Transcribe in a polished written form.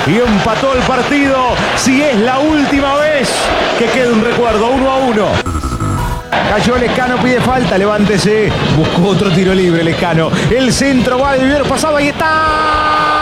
y empató el partido. Si es la última vez que quede un recuerdo, 1-1. Cayó Lescano, pide falta, levántese. Buscó otro tiro libre Lescano. El centro va de Viveros, pasaba y está.